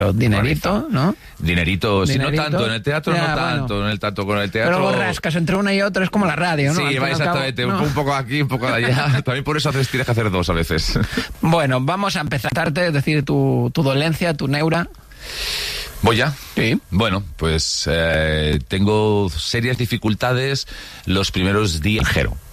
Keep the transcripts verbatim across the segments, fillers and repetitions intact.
Dinerito, ¿no? Dinerito, si Dinerito. no tanto, en el teatro Ya, no tanto, bueno. en el tanto con el teatro. Pero luego rascas entre una y otra, es como la radio, ¿no? Sí, Al fin va y al exactamente, cabo, un, ¿no? un poco aquí, un poco allá. También por eso haces, tienes que hacer dos a veces. Bueno, vamos a empezar, es decir, tu, tu dolencia, tu neura. ¿Voy ya? Sí. Bueno, pues eh, tengo serias dificultades los primeros días.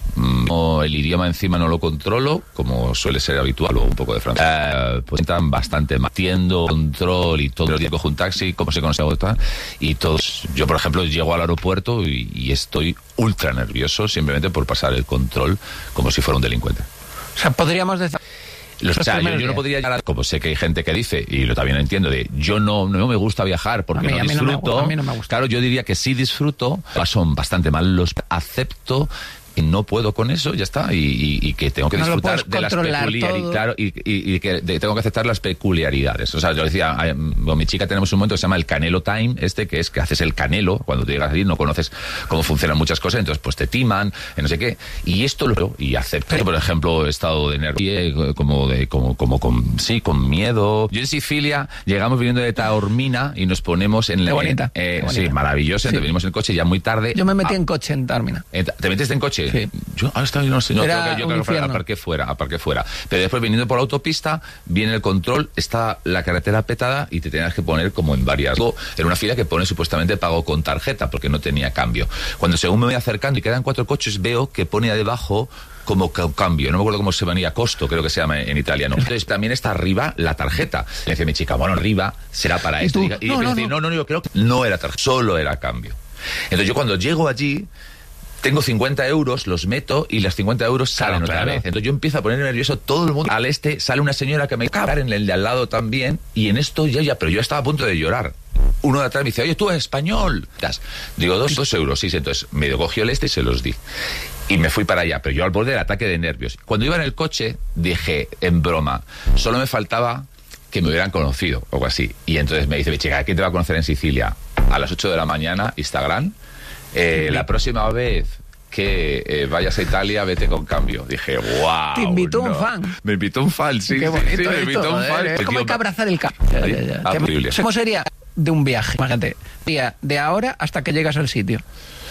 No, el idioma encima no lo controlo, como suele ser habitual, o un poco de francés. Eh, pues entran bastante mal. Tiendo control y todo. Yo cojo un taxi, como se consigue tal, y todos. Yo, por ejemplo, llego al aeropuerto y, y estoy ultra nervioso simplemente por pasar el control como si fuera un delincuente. O sea, podríamos decir... Los, o sea, yo, yo no podría llegar a, como sé que hay gente que dice, y lo también entiendo, de yo no, no me gusta viajar porque a mí, no a mí disfruto. No me, a mí no me gusta. Claro, yo diría que sí disfruto, son bastante mal, los acepto. No puedo con eso, ya está, y, y, y que tengo que no disfrutar de las peculiaridades, claro, y, y, y que de, tengo que aceptar las peculiaridades. O sea, yo decía, a, con mi chica tenemos un momento que se llama el canelo time, este que es que haces el canelo, cuando te llegas allí no conoces cómo funcionan muchas cosas, entonces pues te timan, no sé qué, y esto lo y acepto. Por ejemplo, he estado de nervio, como de, como, como con, sí, con miedo. Yo en Sicilia llegamos viniendo de Taormina y nos ponemos en la... Qué bonita, eh, qué bonita. Sí, maravilloso, Sí. entonces venimos en el coche ya muy tarde. Yo me metí ah, en coche en Taormina. ¿Te metiste en coche? Sí. Yo ahora estaba, no sé, no, Era creo que yo un creo que infierno. aparqué fuera, aparqué fuera. Pero después viniendo por la autopista, viene el control, está la carretera petada y te tenías que poner como en varias. En una fila que pone supuestamente pago con tarjeta porque no tenía cambio. Cuando según me voy acercando y quedan cuatro coches, veo que pone debajo como ca- cambio, no me acuerdo cómo se venía, costo, creo que se llama en italiano. Entonces también está arriba la tarjeta. Le dice mi chica, bueno, arriba será para ¿Y esto. tú? Y, y No, me no, dice, no. no, no, yo creo que no era tarjeta, solo era cambio. Entonces yo cuando llego allí, tengo cincuenta euros, los meto y las cincuenta euros salen Claro, otra claro. vez. Entonces yo empiezo a poner nervioso todo el mundo. Al este sale una señora que me caga en el de al lado también. Y en esto yo ya, pero yo estaba a punto de llorar. Uno de atrás me dice, oye, tú eres español. Digo, dos, dos euros. Sí, sí, entonces me cogió el este y se los di. Y me fui para allá, pero yo al borde del ataque de nervios. Cuando iba en el coche, dije, en broma, solo me faltaba que me hubieran conocido, o algo así. Y entonces me dice, mi chica, ¿quién te va a conocer en Sicilia? A las ocho de la mañana, Instagram. Eh, la próxima vez que eh, vayas a Italia, vete con cambio. Dije, wow. Te invitó no. un fan. Me invitó un fan, sí. Qué sí, bonito sí, me esto, invitó un joder, fan. es Pues, como hay tío, que abrazar el campo. Ya, ya, ya. Ah, ¿Qué- horrible. ¿Cómo sería de un viaje? Imagínate, día de ahora hasta que llegas al sitio.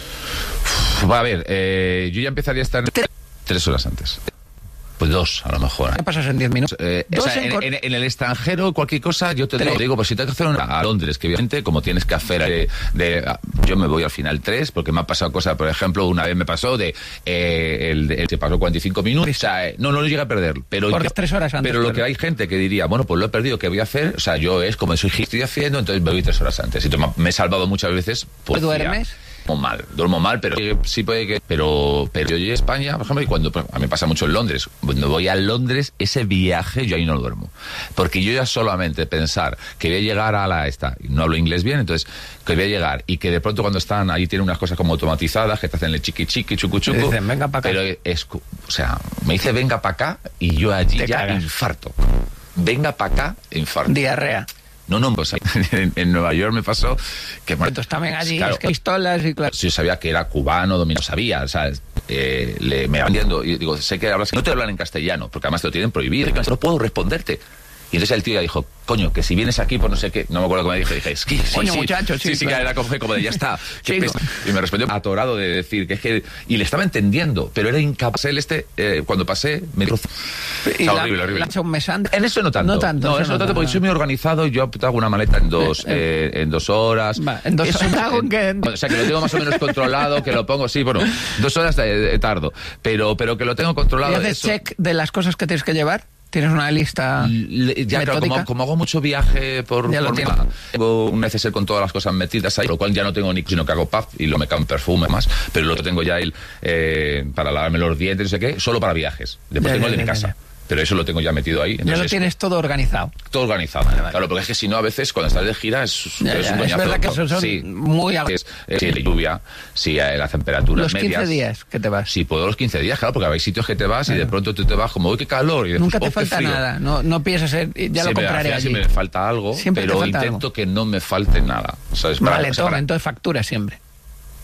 Uf, a ver, eh, yo ya empezaría a estar tres horas antes. Pues dos, a lo mejor. ¿Qué pasas en diez minutos? Eh, o Dos sea, en en, cor- en- en el extranjero, cualquier cosa, yo te Tres. digo, digo, pues si te que hacer una a Londres, que obviamente, como tienes que hacer de, de- a- yo me voy al final tres, porque me ha pasado cosas, por ejemplo, una vez me pasó de, eh, el, el que pasó cuarenta y cinco minutos, o sea, eh, no, no lo llegué a perder, pero, Porque tres horas antes, pero lo claro. que hay gente que diría, bueno, pues lo he perdido, ¿qué voy a hacer? O sea, yo es como soy estoy haciendo, entonces me voy tres horas antes, y me me he salvado muchas veces. Pues, ¿Te duermes? ya, duermo mal, duermo mal, pero sí puede que, pero, pero yo llegué a España, por ejemplo, y cuando, pues, a mí me pasa mucho en Londres, cuando voy a Londres, ese viaje yo ahí no duermo, porque yo ya solamente pensar que voy a llegar a la esta, no hablo inglés bien, entonces que voy a llegar y que de pronto cuando están ahí tienen unas cosas como automatizadas que te hacen el chiqui chiqui, chucu chucu, Dicen, venga pa' acá. pero es, o sea, me dice venga para acá y yo allí Te ya cagas. infarto, venga para acá, infarto. Diarrea. No, no, pues en, en Nueva York me pasó que... bueno, Entonces también allí, claro, es que pistolas y claro. yo sabía que era cubano, dominó, sabía, o sea, eh, le, me van viendo y digo, sé que hablas, no te hablan en castellano, porque además te lo tienen prohibido, no puedo responderte. Y entonces el tío ya dijo, coño, que si vienes aquí por no sé qué, no me acuerdo cómo me dije, dije, es que sí, Coño, sí, muchacho, sí, sí, sí, claro. que era como, como de ya está. Sí, Qué pesa. Y me respondió atorado de decir que es que, y le estaba entendiendo, pero era incapaz. Él este, eh, cuando pasé, me dijo, Y está la- horrible, horrible. la ha hecho un mes antes. En eso no tanto. No tanto, No, eso eso no no tanto, tanto, porque no. soy muy organizado y yo hago una maleta en dos, Eh, eh, en dos horas. Va, en dos Eso, horas. ¿Hago en- qué? O sea, que lo tengo más o menos controlado, que lo pongo, sí, bueno, dos horas de, de tardo, pero, pero que lo tengo ¿Y controlado. haces eso. check de las cosas que tienes que llevar? ¿Tienes una lista Le- ya, claro, metódica? como, como hago mucho viaje por, Ya lo por mi- tienes. tengo un neceser con todas las cosas metidas ahí, por lo cual ya no tengo ni sino que hago puff y lo me cago en perfume más, pero lo que tengo ya el eh, para lavarme los dientes, no sé qué, solo para viajes. Después Ya, tengo ya, el de mi ya, casa. ya. Pero eso lo tengo ya metido ahí. Ya entonces lo es tienes todo organizado. todo organizado. vale. Claro, porque es que si no, a veces cuando estás de gira es, Ya, es ya, un es coñazo. verdad que eso son Sí. muy ag- Es, es, si la lluvia, si hay las temperaturas Los quince medias. días que te vas. Si puedo los quince días, claro, porque hay sitios que te vas y de pronto tú te vas como, uy, qué calor. Y después, Nunca te "Oh, qué falta frío". nada. No, no piensas en, ya lo Siempre, al compraré final allí. siempre me falta algo, Siempre te pero falta intento algo. que no me falte nada. ¿Sabes? Para- Vale, o sea, toma, para- entonces factura siempre.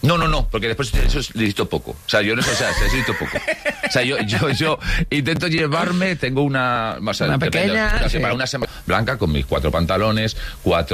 No, no, no, porque después eso necesito poco. O sea, yo no sé, o sea, necesito poco. O sea, yo, yo, yo intento llevarme, tengo una... O sea, una pequeña... Depende, o sea, sí. para una semana blanca con mis cuatro pantalones, cuatro...